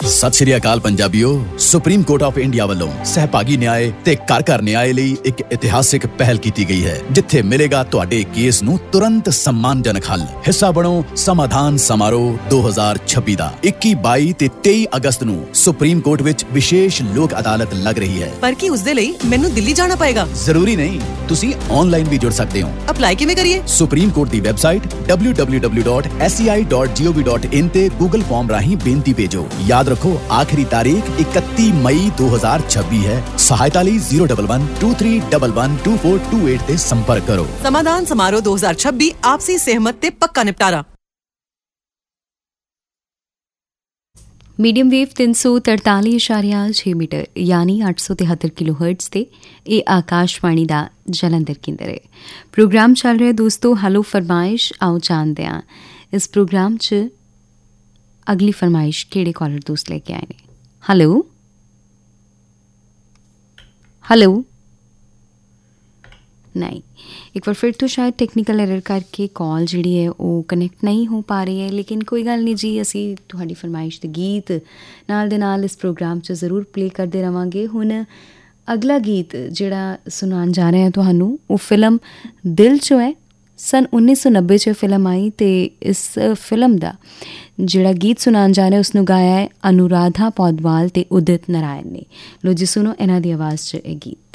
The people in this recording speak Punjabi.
ਸਤਿ ਸ਼੍ਰੀ ਅਕਾਲ ਪੰਜਾਬੀਓ। ਸੁਪਰੀਮ ਕੋਰਟ ਆਫ ਇੰਡੀਆ ਵੱਲੋਂ ਸਹਿਭਾਗੀ ਨਿਆਏ ਤੇ ਘਰ ਘਰ ਨਿਆਏ ਲਈ ਇੱਕ ਇਤਿਹਾਸਿਕ ਪਹਿਲ ਕੀਤੀ ਗਈ ਹੈ, ਜਿੱਥੇ ਮਿਲੇਗਾ ਤੁਹਾਡੇ ਕੇਸ ਨੂੰ ਤੁਰੰਤ ਸਨਮਾਨਜਨਕ ਹੱਲ। ਹਿੱਸਾ ਬਣੋ ਸਮਾਧਾਨ ਸਮਾਰੋਹ 2026 ਦਾ। 21, 22 ਤੇ 23 ਅਗਸਤ ਨੂੰ ਸੁਪਰੀਮ ਕੋਰਟ ਵਿੱਚ ਵਿਸ਼ੇਸ਼ ਲੋਕ ਅਦਾਲਤ ਲੱਗ ਰਹੀ ਹੈ। ਪਰ ਕੀ ਉਸ ਦੇ ਲਈ ਮੈਨੂੰ ਦਿੱਲੀ ਜਾਣਾ ਪਏਗਾ? ਜ਼ਰੂਰੀ ਨਹੀਂ, ਤੁਸੀਂ ਆਨਲਾਈਨ ਵੀ ਜੁੜ ਸਕਦੇ ਹੋ। ਅਪਲਾਈ ਕਿਵੇਂ ਕਰੀਏ? ਸੁਪਰੀਮ ਕੋਰਟ ਦੀ ਵੈਬਸਾਈਟ www.sei.gov.in ਤੇ ਗੂਗਲ ਫਾਰਮ ਰਾਹੀਂ ਬੇਨਤੀ ਭੇਜੋ। याद रखो, आखिरी तारीख 31 मई 2026 है। सहायता ਲਈ 01123112428 ਤੇ ਸੰਪਰਕ ਕਰੋ। ਸਮਾਧਾਨ ਸਮਾਰੋਹ 2026 ਆਪਸੀ ਸਹਿਮਤ ਤੇ ਪੱਕਾ ਨਿਪਟਾਰਾ। ਮੀਡੀਅਮ ਵੇਵ 343.6 ਮੀਟਰ ਯਾਨੀ 873 ਕਿਲੋਹਰਟਜ਼ ਤੇ ਇਹ ਆਕਾਸ਼ਵਾਣੀ ਦਾ ਜਲੰਧਰ ਕੇਂਦਰ ਹੈ। ਪ੍ਰੋਗਰਾਮ ਚੱਲ ਰਿਹਾ ਦੋਸਤੋ ਹੈਲੋ ਫਰਮਾਇਸ਼। ਆਓ ਜਾਣਦੇ ਹਾਂ ਇਸ ਪ੍ਰੋਗਰਾਮ 'ਚ ਅਗਲੀ ਫਰਮਾਇਸ਼ ਕਿਹੜੇ ਕਾਲਰ ਦੋਸਤ ਲੈ ਕੇ ਆਏ ਨੇ। ਹੈਲੋ ਨਹੀਂ, ਇੱਕ ਵਾਰ ਫਿਰ ਤੋਂ ਸ਼ਾਇਦ ਟੈਕਨੀਕਲ ਐਰਰ ਕਰਕੇ ਕਾਲ ਜਿਹੜੀ ਹੈ ਉਹ ਕਨੈਕਟ ਨਹੀਂ ਹੋ ਪਾ ਰਹੀ ਹੈ, ਲੇਕਿਨ ਕੋਈ ਗੱਲ ਨਹੀਂ ਜੀ, ਅਸੀਂ ਤੁਹਾਡੀ ਫਰਮਾਇਸ਼ ਦੇ ਗੀਤ ਨਾਲ ਦੇ ਨਾਲ ਇਸ ਪ੍ਰੋਗਰਾਮ 'ਚ ਜ਼ਰੂਰ ਪਲੇ ਕਰਦੇ ਰਹਾਂਗੇ। ਹੁਣ ਅਗਲਾ ਗੀਤ ਜਿਹੜਾ ਸੁਣਾਉਣ ਜਾ ਰਹੇ ਹਾਂ ਤੁਹਾਨੂੰ, ਉਹ ਫਿਲਮ ਦਿਲ 'ਚੋਂ ਹੈ। ਸਨ 1990 'ਚ ਫਿਲਮ ਆਈ ਤੇ ਇਸ ਫਿਲਮ ਦਾ ਜਿਹੜਾ ਗੀਤ ਸੁਣਾਉਣ ਜਾ ਰਿਹਾ ਉਸਨੂੰ ਗਾਇਆ ਹੈ ਅਨੁਰਾਧਾ ਪੌਡਵਾਲ ਤੇ ਉਦਿਤ ਨਾਰਾਇਣ ਨੇ। ਲੋ ਜੀ ਸੁਣੋ ਇਹਨਾਂ ਦੀ ਆਵਾਜ਼ 'ਚ ਇਹ ਗੀਤ।